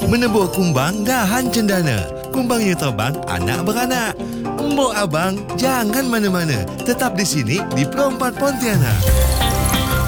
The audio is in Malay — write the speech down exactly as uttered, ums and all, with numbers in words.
Menebur kumbang dahan cendana. Kumbangnya terbang anak beranak. Mbok abang, jangan mana-mana. Tetap di sini di Pro empat Pontianak.